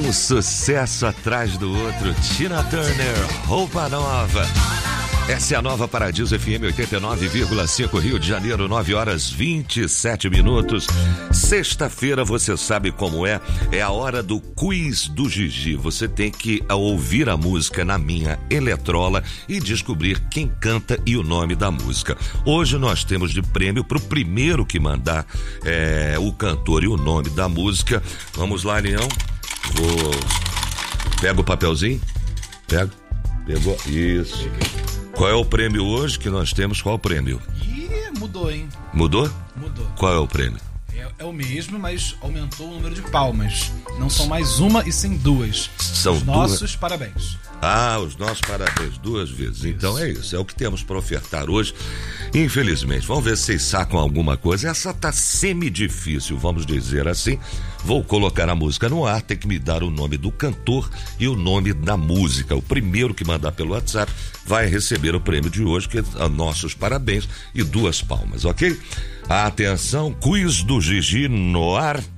Um sucesso atrás do outro. Tina Turner, Roupa Nova. Essa é a Nova Paradiso FM 89,5 Rio de Janeiro, 9h27. Sexta-feira, você sabe como é a hora do quiz do Gigi. Você tem que ouvir a música na minha eletrola e descobrir quem canta e o nome da música. Hoje nós temos de prêmio pro primeiro que mandar o cantor e o nome da música. Vamos lá, Leão. Pega o papelzinho. Pegou. Isso. Qual é o prêmio hoje que nós temos? Qual é o prêmio? Mudou, hein? Mudou? Mudou. Qual é o prêmio? É o mesmo, mas aumentou o número de palmas. Não são mais uma e sim duas. São Os nossos parabéns. Os nossos parabéns, 2 vezes. Então é isso, é o que temos para ofertar hoje. Infelizmente, vamos ver se vocês sacam alguma coisa. Essa tá semi-difícil, vamos dizer assim. Vou colocar a música no ar, tem que me dar o nome do cantor e o nome da música. O primeiro que mandar pelo WhatsApp vai receber o prêmio de hoje, que é nossos parabéns e 2 palmas, ok? Atenção, quiz do Gigi no ar.